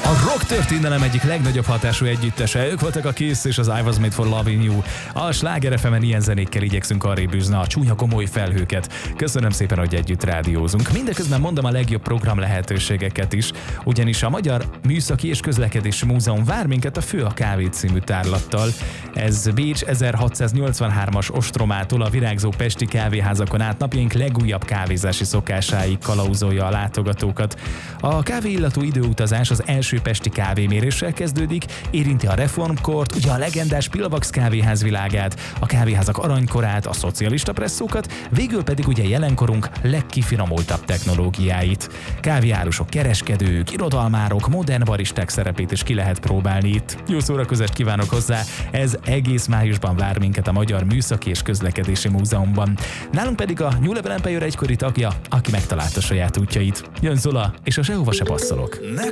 A rock történelem egyik legnagyobb hatású együttese, ők voltak a Kiss és az I Was Made for Loving You. A Sláger FM-en ilyen zenékkel igyekszünk arrébb űzni a csúnya komoly felhőket. Köszönöm szépen, hogy együtt rádiózunk. Mindeközben mondom a legjobb program lehetőségeket is, ugyanis a Magyar Műszaki és Közlekedési Múzeum vár minket a Fő a Kávé című tárlattal. Ez Bécs 1683-as ostromától a virágzó pesti kávéházakon át napjaink legújabb kávézási szokásáig kalauzolja a látogatókat. A kávéillatú időutazás az első pesti kávéméréssel kezdődik, érinti a reformkort, ugye a legendás Pilavax kávéház világát, a kávéházak aranykorát, a szocialista presszókat, végül pedig ugye jelenkorunk legkifinomultabb technológiáit. Kávéárusok, kereskedők, irodalmárok, modern baristák szerepét is ki lehet próbálni itt. Jó szórakozást kívánok hozzá, ez egész májusban vár minket a Magyar Műszaki és Közlekedési Múzeumban. Nálunk pedig a New Level Empire egykori tagja, aki megtalálta saját útjait. Jön Zola, és a Sehova se passzolok.